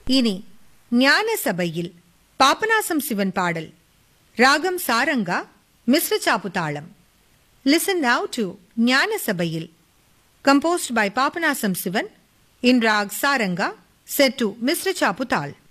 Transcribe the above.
இனி ஞான சபையில் பாபநாசம் சிவன் பாடல். ராகம் சாரங்கா, மிஸ்ர சாப்பு தாளம். Listen now to ஞான சபையில், composed by Papanasam Sivan in Rag Saranga, set to Mr. Chaputal.